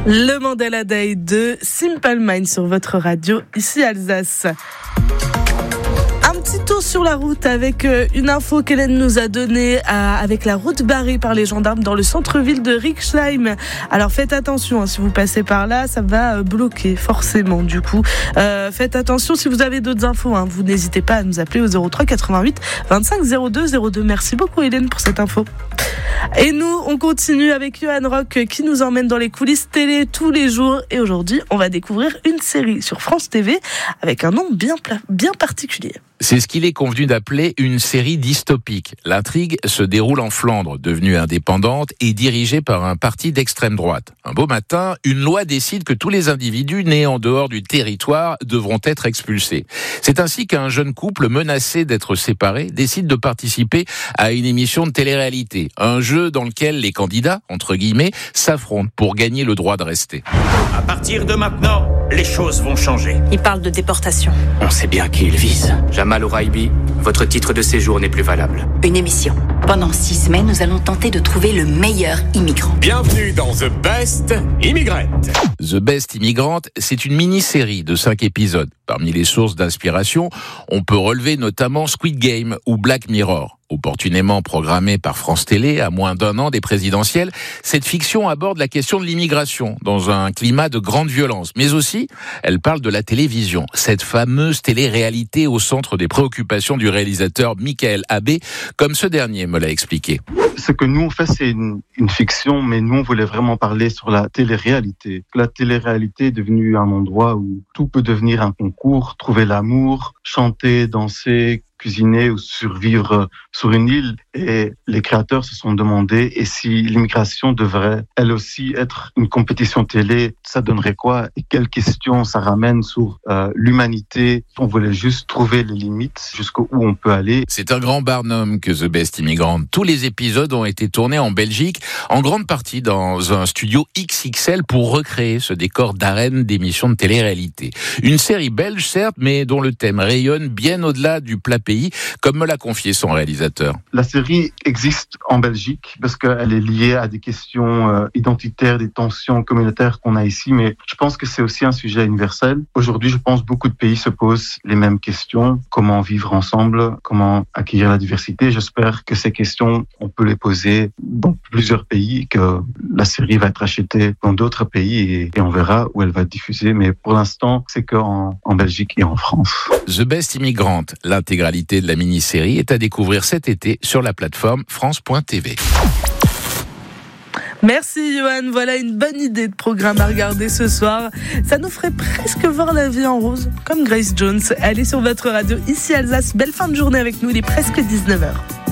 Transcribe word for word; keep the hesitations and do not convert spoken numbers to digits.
Le Mandela Day de Simple Minds sur votre radio, ici Alsace. Un petit tour sur la route avec une info qu'Hélène nous a donnée avec la route barrée par les gendarmes dans le centre-ville de Rixheim. Alors faites attention, hein, si vous passez par là, ça va bloquer forcément du coup. Euh, faites attention si vous avez d'autres infos, hein, vous n'hésitez pas à nous appeler au zéro trois quatre-vingt-huit vingt-cinq zéro deux zéro deux. Merci beaucoup Hélène pour cette info. Et nous, on continue avec Johan Rock qui nous emmène dans les coulisses télé tous les jours. Et aujourd'hui, on va découvrir une série sur France T V avec un nom bien, bien particulier. C'est ce qu'il est convenu d'appeler une série dystopique. L'intrigue se déroule en Flandre, devenue indépendante et dirigée par un parti d'extrême droite. Un beau matin, une loi décide que tous les individus nés en dehors du territoire devront être expulsés. C'est ainsi qu'un jeune couple menacé d'être séparé décide de participer à une émission de télé-réalité. Un jeu dans lequel les candidats, entre guillemets, s'affrontent pour gagner le droit de rester. À partir de maintenant, les choses vont changer. Il parle de déportation. On sait bien qui il vise. Jamal Oraibi, votre titre de séjour n'est plus valable. Une émission. Pendant six semaines, nous allons tenter de trouver le meilleur immigrant. Bienvenue dans The Best Immigrant. The Best Immigrant, c'est une mini-série de cinq épisodes. Parmi les sources d'inspiration, on peut relever notamment Squid Game ou Black Mirror. Opportunément programmée par France Télé à moins d'un an des présidentielles, cette fiction aborde la question de l'immigration dans un climat de grande violence. Mais aussi, elle parle de la télévision, cette fameuse télé-réalité au centre des préoccupations du réalisateur Michael Abbé, comme ce dernier me l'a expliqué. Ce que nous on fait, c'est une, une fiction, mais nous on voulait vraiment parler sur la télé-réalité. La télé-réalité est devenue un endroit où tout peut devenir un concours, trouver l'amour, chanter, danser, cuisiner ou survivre sur une île. Et les créateurs se sont demandé, et si l'immigration devrait elle aussi être une compétition télé, ça donnerait quoi? Et quelles questions ça ramène sur euh, l'humanité? On voulait juste trouver les limites jusqu'où on peut aller. C'est un grand barnum que The Best Immigrant. Tous les épisodes ont été tournés en Belgique, en grande partie dans un studio X X L pour recréer ce décor d'arène d'émissions de télé-réalité. Une série belge certes, mais dont le thème rayonne bien au-delà du plat pays, comme me l'a confié son réalisateur. La série existe en Belgique parce qu'elle est liée à des questions euh, identitaires, des tensions communautaires qu'on a ici, mais je pense que c'est aussi un sujet universel. Aujourd'hui, je pense que beaucoup de pays se posent les mêmes questions. Comment vivre ensemble? Comment accueillir la diversité? J'espère que ces questions, on peut les poser dans plusieurs pays, que la série va être achetée dans d'autres pays et, et on verra où elle va être diffusée. Mais pour l'instant, c'est qu'en en Belgique et en France. The Best Immigrant, l'intégralité de la mini-série est à découvrir cet été sur la plateforme France point T V. Merci Johan, voilà une bonne idée de programme à regarder ce soir. Ça nous ferait presque voir la vie en rose, comme Grace Jones. Elle est sur votre radio, ici Alsace. Belle fin de journée avec nous, il est presque dix-neuf heures.